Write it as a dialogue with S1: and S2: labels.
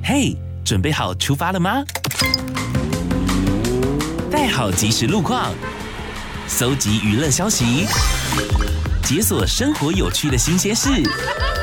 S1: 嘿，准备好出发了吗？带好即时路况，搜集娱乐消息，解锁生活有趣的新鲜事。